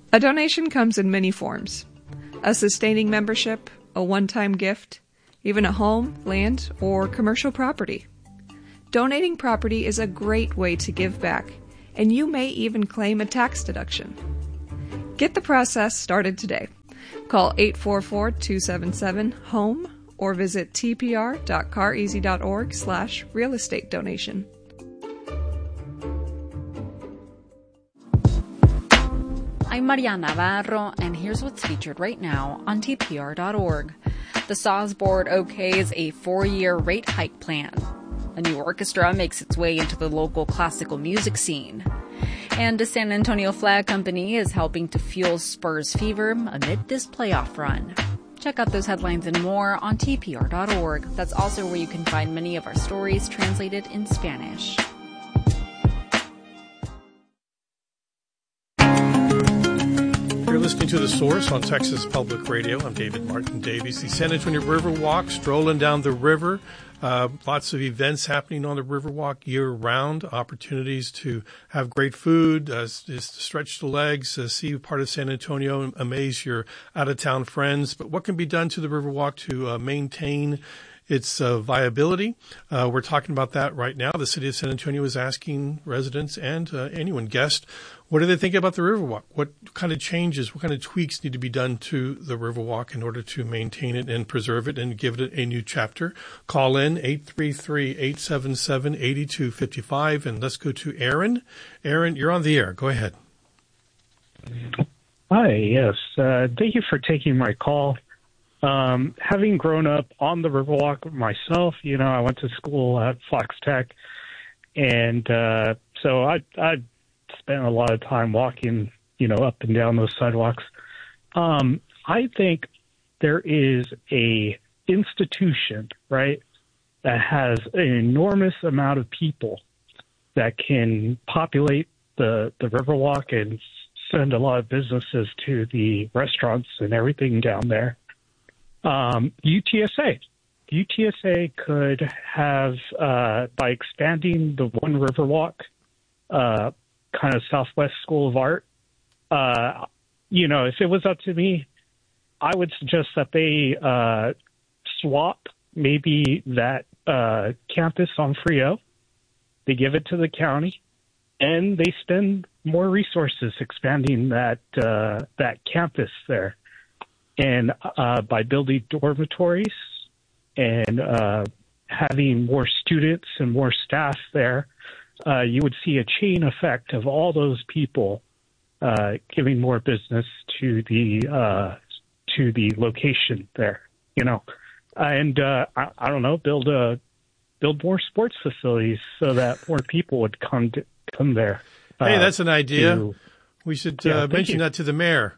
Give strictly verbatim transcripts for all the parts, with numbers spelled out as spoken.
A donation comes in many forms. A sustaining membership, a one-time gift, even a home, land, or commercial property. Donating property is a great way to give back, and you may even claim a tax deduction. Get the process started today. Call eight four four, two seven seven, HOME or visit tpr.careasy.org slash real estate donation. I'm Maria Navarro, and here's what's featured right now on T P R dot org. The S A W S Board okays a four-year rate hike plan. A new orchestra makes its way into the local classical music scene. And the San Antonio Flag Company is helping to fuel Spurs fever amid this playoff run. Check out those headlines and more on T P R dot org. That's also where you can find many of our stories translated in Spanish. You're listening to The Source on Texas Public Radio. I'm David Martin Davies. The San Antonio Riverwalk, strolling down the river. Uh, lots of events happening on the Riverwalk year-round, opportunities to have great food, uh, just to stretch the legs, uh, see part of San Antonio, amaze your out-of-town friends. But what can be done to the Riverwalk to uh, maintain its uh, viability? Uh, we're talking about that right now. The city of San Antonio is asking residents and uh, anyone, guests, what do they think about the Riverwalk? What kind of changes, what kind of tweaks need to be done to the Riverwalk in order to maintain it and preserve it and give it a new chapter? Call in eight three three, eight seven seven, eight two five five, and let's go to Aaron. Aaron, you're on the air. Go ahead. Hi, yes. Uh, thank you for taking my call. Um, having grown up on the Riverwalk myself, you know, I went to school at Fox Tech, and uh, so I, I spent a lot of time walking, you know, up and down those sidewalks. Um, I think there is a institution, right, that has an enormous amount of people that can populate the, the Riverwalk and send a lot of businesses to the restaurants and everything down there. Um, U T S A. U T S A could have, uh, by expanding the One Riverwalk, uh, kind of Southwest School of Art, uh, you know, if it was up to me, I would suggest that they uh, swap maybe that uh, campus on Frio, they give it to the county, and they spend more resources expanding that uh, that campus there. And uh, by building dormitories and uh, having more students and more staff there, uh, you would see a chain effect of all those people uh, giving more business to the uh, to the location there. You know, and uh, I, I don't know, build a build more sports facilities so that more people would come to, come there. Uh, hey, that's an idea. To, we should yeah, uh, mention you. that to the mayor.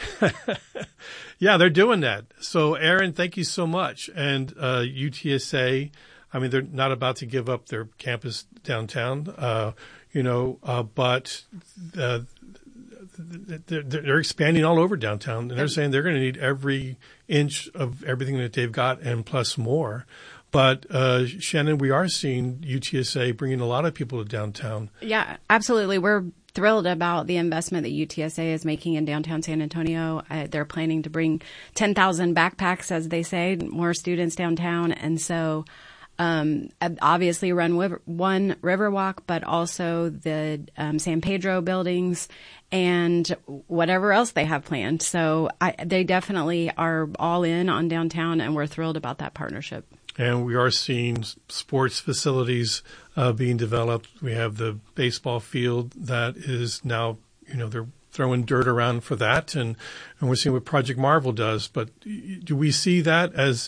Yeah, they're doing that. So, Aaron, thank you so much. And uh, U T S A, I mean, they're not about to give up their campus downtown, uh, you know, uh, but uh, they're, they're expanding all over downtown. And they're saying they're going to need every inch of everything that they've got and plus more. But, uh, Shannon, we are seeing U T S A bringing a lot of people to downtown. Yeah, absolutely. We're thrilled about the investment that U T S A is making in downtown San Antonio. Uh, they're planning to bring ten thousand backpacks, as they say, more students downtown. And so um, obviously run one Riverwalk, but also the um, San Pedro buildings and whatever else they have planned. So I, they definitely are all in on downtown, and we're thrilled about that partnership. And we are seeing sports facilities uh, being developed. We have the baseball field that is now, you know, they're throwing dirt around for that. And, and we're seeing what Project Marvel does. But do we see that as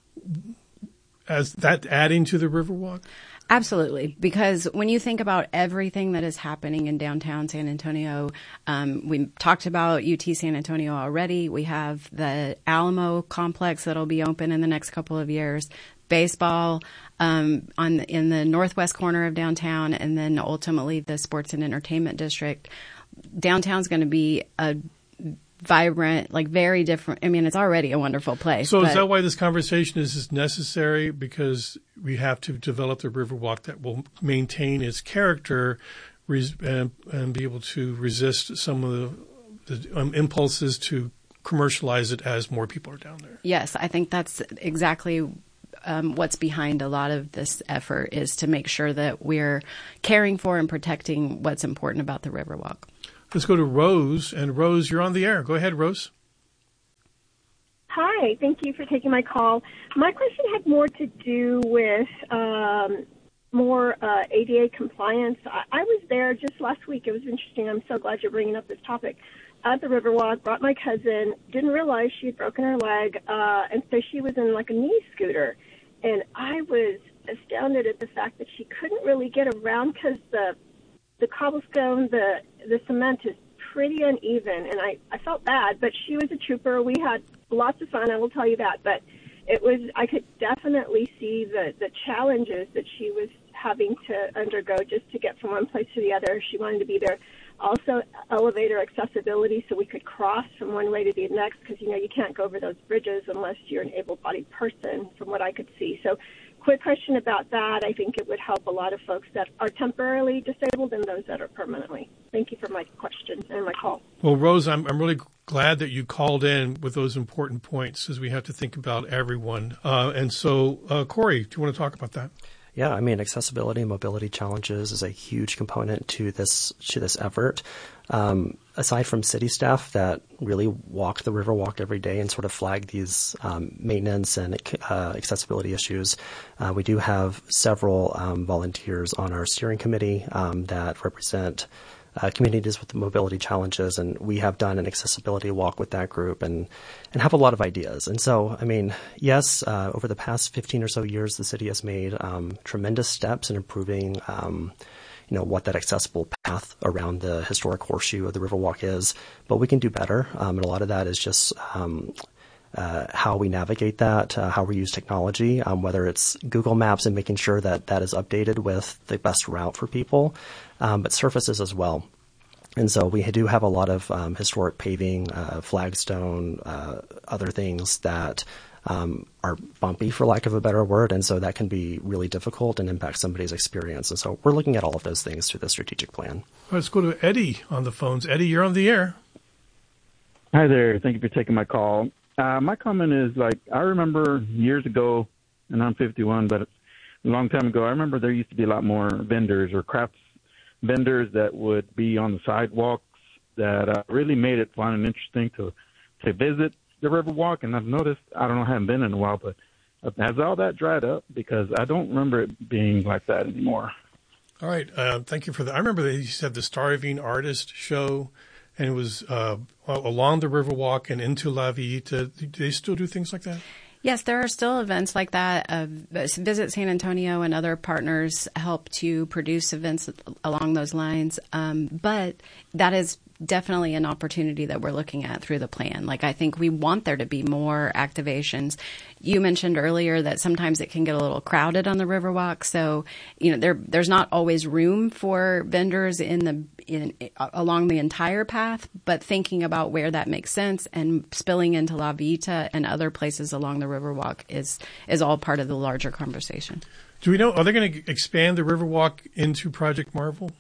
as that adding to the Riverwalk? Absolutely, because when you think about everything that is happening in downtown San Antonio, um, we talked about U T San Antonio already. We have the Alamo complex that'll be open in the next couple of years, baseball um, on in the northwest corner of downtown, and then ultimately the sports and entertainment district. Downtown's going to be a vibrant, like very different. I mean, it's already a wonderful place. So but, is that why this conversation is, is necessary? Because we have to develop the Riverwalk that will maintain its character res- and, and be able to resist some of the the um, impulse is to commercialize it as more people are down there. Yes, I think that's exactly um, what's behind a lot of this effort, is to make sure that we're caring for and protecting what's important about the Riverwalk. Let's go to Rose. And Rose, you're on the air. Go ahead, Rose. Hi, thank you for taking my call. My question had more to do with um, more uh, A D A compliance. I, I was there just last week. It was interesting. I'm so glad you're bringing up this topic. At the Riverwalk, brought my cousin, didn't realize she had broken her leg, uh, and so she was in like a knee scooter. And I was astounded at the fact that she couldn't really get around because the the cobblestone, the the cement is pretty uneven, and I, I felt bad, but she was a trooper. We had lots of fun, I will tell you that, but it was, I could definitely see the, the challenges that she was having to undergo just to get from one place to the other. She wanted to be there. Also, elevator accessibility, so we could cross from one way to the next, because, you know, you can't go over those bridges unless you're an able-bodied person, from what I could see. So quick question about that. I think it would help a lot of folks that are temporarily disabled and those that are permanently. Thank you for my question and my call. Well, Rose, I'm, I'm really glad that you called in with those important points, as we have to think about everyone. Uh, and so, uh, Corey, do you want to talk about that? Yeah, I mean, accessibility and mobility challenges is a huge component to this to this effort. Um, aside from city staff that really walk the Riverwalk every day and sort of flag these um, maintenance and uh, accessibility issues, uh, we do have several um, volunteers on our steering committee um, that represent Uh, communities with mobility challenges, and we have done an accessibility walk with that group and, and have a lot of ideas. And so, I mean, yes, uh, over the past fifteen or so years, the city has made um, tremendous steps in improving, um, you know, what that accessible path around the historic horseshoe of the Riverwalk is, but we can do better. Um, and a lot of that is just um, Uh, how we navigate that, uh, how we use technology, um, whether it's Google Maps and making sure that that is updated with the best route for people, um, but surfaces as well. And so we do have a lot of um, historic paving, uh, flagstone, uh, other things that um, are bumpy, for lack of a better word, and so that can be really difficult and impact somebody's experience. And so we're looking at all of those things through the strategic plan. Let's go to Eddie on the phones. Eddie, you're on the air. Hi there. Thank you for taking my call. Uh, my comment is, like, I remember years ago, and I'm fifty-one, but a long time ago, I remember there used to be a lot more vendors or crafts vendors that would be on the sidewalks that uh, really made it fun and interesting to to visit the Riverwalk. And I've noticed, I don't know, I haven't been in a while, but has all that dried up? Because I don't remember it being like that anymore. All right. Uh, thank you for that. I remember they used to have the Starving Artist show, and it was uh, along the Riverwalk and into La Villita. Do they still do things like that? Yes, there are still events like that. Uh, Visit San Antonio and other partners help to produce events along those lines. Um, but that is definitely an opportunity that we're looking at through the plan. Like, I think we want there to be more activations. You mentioned earlier that sometimes it can get a little crowded on the Riverwalk. So, you know, there there's not always room for vendors in the in along the entire path, but thinking about where that makes sense and spilling into La Villita and other places along the Riverwalk is is all part of the larger conversation. Do we know, are they going to expand the Riverwalk into Project Marvel?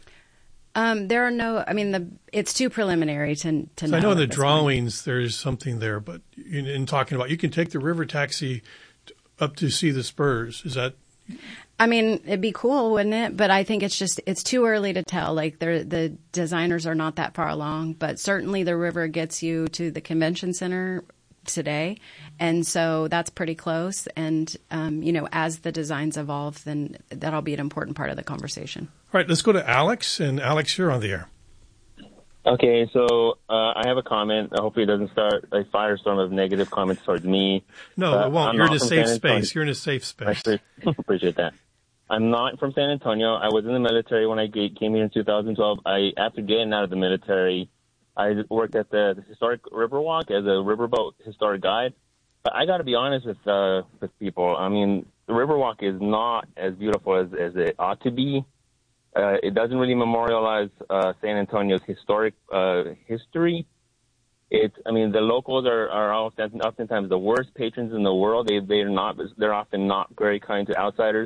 Um, there are no, I mean, the it's too preliminary to, to so know. I know in the point. drawings there's something there, but in, in talking about, you can take the river taxi up to see the Spurs. Is that? I mean, it'd be cool, wouldn't it? But I think it's just, it's too early to tell. Like, the designers are not that far along, but certainly the river gets you to the convention center today. And so that's pretty close. And, um, you know, as the designs evolve, then that'll be an important part of the conversation. All right, let's go to Alex. And Alex, you're on the air. Okay, so uh, I have a comment. Hopefully it doesn't start a firestorm of negative comments towards me. No, uh, it won't. I'm You're in a from safe San space. Antonio. You're in a safe space. I appreciate that. I'm not from San Antonio. I was in the military when I came here in two thousand twelve. I, after getting out of the military, I worked at the, the historic Riverwalk as a riverboat historic guide. But I got to be honest with uh, with people. I mean, the Riverwalk is not as beautiful as, as it ought to be. Uh, it doesn't really memorialize uh, San Antonio's historic uh, history. It's, I mean, the locals are, are often, oftentimes the worst patrons in the world. They they're not they're often not very kind to outsiders.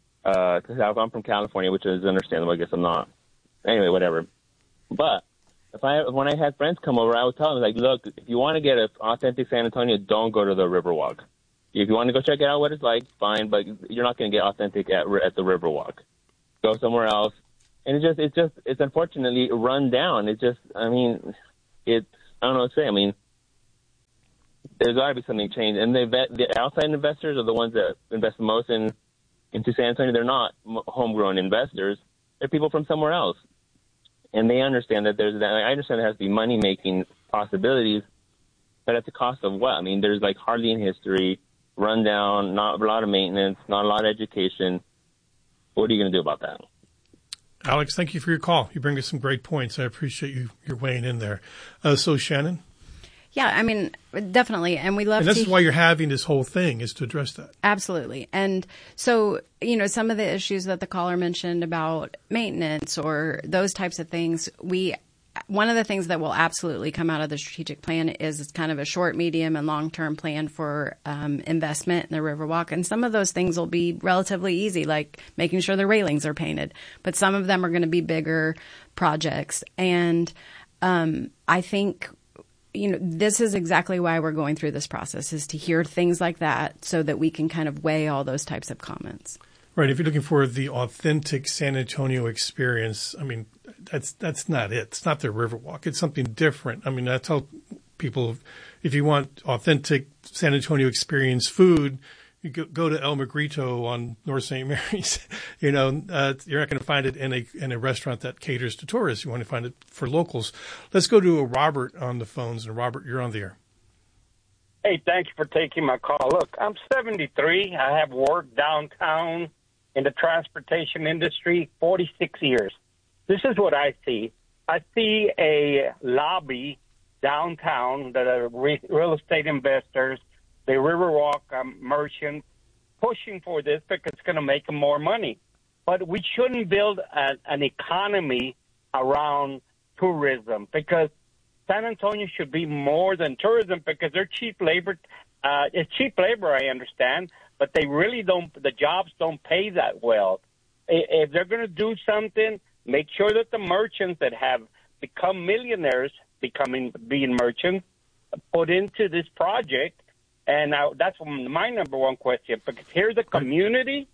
Because uh, I'm from California, which is understandable. I guess I'm not. Anyway, whatever. But if I when I had friends come over, I would tell them, like, look, if you want to get an authentic San Antonio, don't go to the Riverwalk. If you want to go check it out, what it's like, fine, but you're not going to get authentic at at the Riverwalk. Go somewhere else. And it's just, it's just, it's unfortunately run down. It's just, I mean, it's, I don't know what to say. I mean, there's got to be something changed. And the, the outside investors are the ones that invest the most in into San Antonio. They're not homegrown investors. They're people from somewhere else. And they understand that there's, I understand there has to be money-making possibilities, but at the cost of what? I mean, there's like hardly any history, run down, not a lot of maintenance, not a lot of education. What are you going to do about that? Alex, thank you for your call. You bring us some great points. I appreciate you you're weighing in there. Uh, so, Shannon? Yeah, I mean, definitely. And we love And this to... is why you're having this whole thing, is to address that. Absolutely. And so, you know, some of the issues that the caller mentioned about maintenance or those types of things, we... One of the things that will absolutely come out of the strategic plan is it's kind of a short, medium, and long-term plan for um, investment in the Riverwalk. And some of those things will be relatively easy, like making sure the railings are painted. But some of them are going to be bigger projects. And um, I think, you know, this is exactly why we're going through this process, is to hear things like that so that we can kind of weigh all those types of comments. Right. If you're looking for the authentic San Antonio experience, I mean, that's that's not it. It's not the Riverwalk. It's something different. I mean, I tell people, if you want authentic San Antonio experience food, you go, go to El Magrito on North Saint Mary's. You know, uh, you're not going to find it in a in a restaurant that caters to tourists. You want to find it for locals. Let's go to a Robert on the phones. And Robert, you're on the air. Hey, thank you for taking my call. Look, I'm seventy-three. I have worked downtown in the transportation industry forty-six years. This is what I see. I see a lobby downtown that are re- real estate investors, the Riverwalk um, merchants, pushing for this because it's going to make them more money. But we shouldn't build a, an economy around tourism, because San Antonio should be more than tourism, because they're cheap labor. Uh, it's cheap labor, I understand, but they really don't, the jobs don't pay that well. If they're going to do something, make sure that the merchants that have become millionaires, becoming being merchants, put into this project. And now that's my number one question, because here's the community.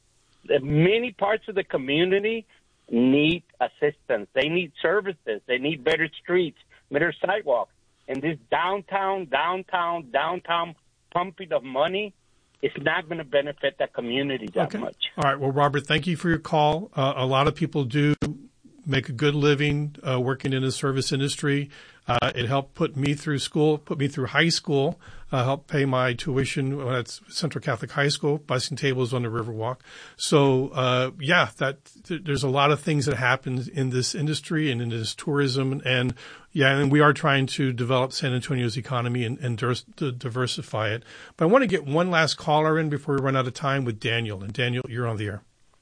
Many parts of the community need assistance. They need services. They need better streets, better sidewalks. And this downtown, downtown, downtown pumping of money, it's not going to benefit that community that okay. much. All right. Well, Robert, thank you for your call. Uh, a lot of people do make a good living uh, working in the service industry. Uh, it helped put me through school, put me through high school, uh, helped pay my tuition at Central Catholic High School, busing tables on the Riverwalk. So, uh, yeah, that th- there's a lot of things that happen in this industry and in this tourism. And, yeah, and we are trying to develop San Antonio's economy and, and dir- to diversify it. But I want to get one last caller in before we run out of time with Daniel. And, Daniel, you're on the air.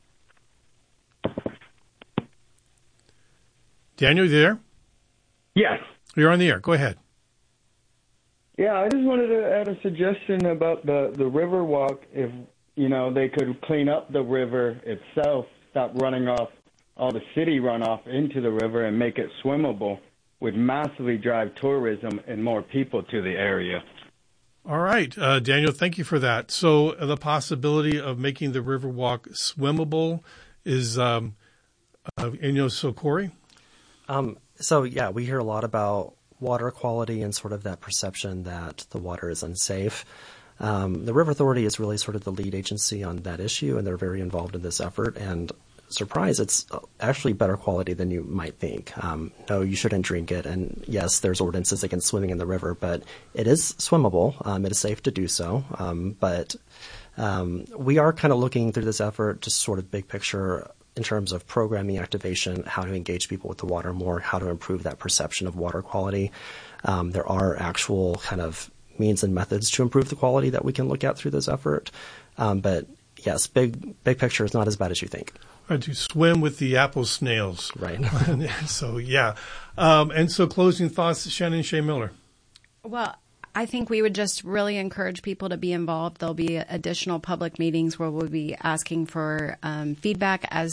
Daniel, you there? Yes. You're on the air. Go ahead. Yeah, I just wanted to add a suggestion about the, the Riverwalk. If, you know, they could clean up the river itself, stop running off all the city runoff into the river and make it swimmable, would massively drive tourism and more people to the area. All right. Uh, Daniel, thank you for that. So uh, the possibility of making the Riverwalk swimmable is, um, uh, you know, so Corey? Um, so, yeah, we hear a lot about water quality and sort of that perception that the water is unsafe. Um, the River Authority is really sort of the lead agency on that issue, and they're very involved in this effort. And surprise, it's actually better quality than you might think. Um, no, you shouldn't drink it. And yes, there's ordinances against swimming in the river, but it is swimmable. Um, it is safe to do so. Um, but um, we are kind of looking through this effort, just sort of big picture in terms of programming activation, how to engage people with the water more, how to improve that perception of water quality. Um, there are actual kind of means and methods to improve the quality that we can look at through this effort. Um, but yes, big big picture is not as bad as you think. Right, to swim with the apple snails. Right. So, yeah. Um, and so closing thoughts, Shannon Shea Miller. Well, I think we would just really encourage people to be involved. There'll be additional public meetings where we'll be asking for um, feedback as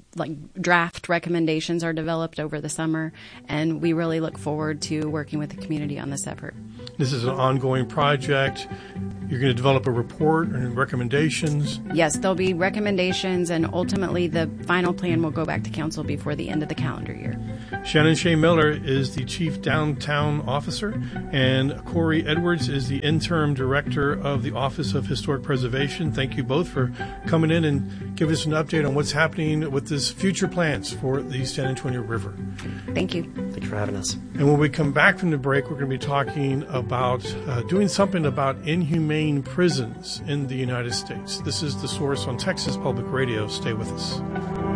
like draft recommendations are developed over the summer, and we really look forward to working with the community on this effort. This is an ongoing project. You're going to develop a report and recommendations. Yes, there'll be recommendations, and ultimately the final plan will go back to council before the end of the calendar year. Shannon Shea Miller is the Chief Downtown Officer, and Corey Edwards is the Interim Director of the Office of Historic Preservation. Thank you both for coming in and giving us an update on what's happening with this future plans for the San Antonio River. Thank you. Thank you for having us. And when we come back from the break, we're going to be talking about uh, doing something about inhumane prisons in the United States. This is The Source on Texas Public Radio. Stay with us.